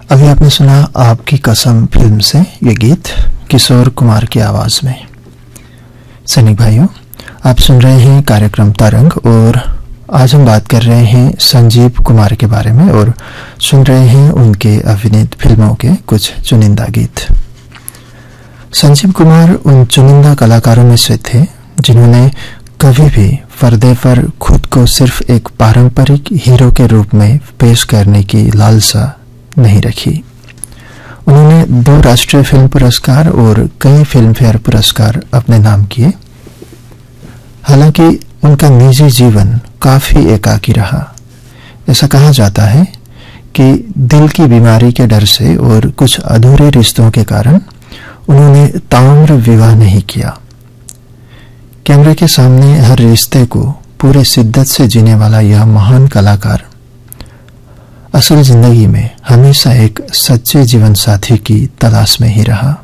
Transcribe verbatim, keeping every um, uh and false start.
अभी आपने सुना आपकी कसम फिल्म से ये गीत किशोर कुमार की आवाज में। सैनिक भाइयों, आप सुन रहे हैं कार्यक्रम तरंग और आज हम बात कर रहे हैं संजीव कुमार के बारे में और सुन रहे हैं उनके अभिनीत फिल्मों के कुछ चुनिंदा गीत। संजीव कुमार उन चुनिंदा कलाकारों में से थे जिन्होंने कभी भी पर्दे पर खुद को सिर्फ एक पारंपरिक हीरो के रूप में पेश करने की लालसा नहीं रखी। उन्होंने दो राष्ट्रीय फिल्म पुरस्कार और कई फिल्म फेयर पुरस्कार अपने नाम किए। हालांकि उनका निजी जीवन काफी एकाकी रहा। ऐसा कहा जाता है कि दिल की बीमारी के डर से और कुछ अधूरे रिश्तों के कारण उन्होंने ताम्र विवाह नहीं किया। कैमरे के सामने हर रिश्ते को पूरे शिद्दत से जीने वाला यह महान कलाकार असल जिंदगी में हमेशा एक सच्चे जीवन साथी की तलाश में ही रहा।